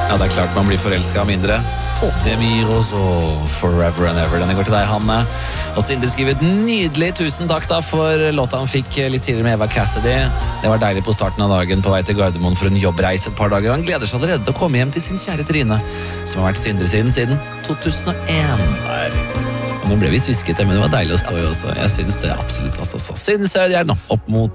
Ja, det klart man blir forelsket mindre. Demi Rosso, Forever and Ever. Denne går til deg, Hanne. Og Sindre skriver et nydelig tusen takk da for låta han fikk litt tidligere med Eva Cassidy. Det var deilig på starten av dagen på vei til Gardermoen for en jobbreise et par dager. Han gleder seg allerede til å komme hjem til sin kjære Trine, som har vært Sindre siden 2001. Nå ble vi svisket, men det var deilig å stå i også. Jeg synes det absolutt. Altså. Synes jeg gjerne opp mot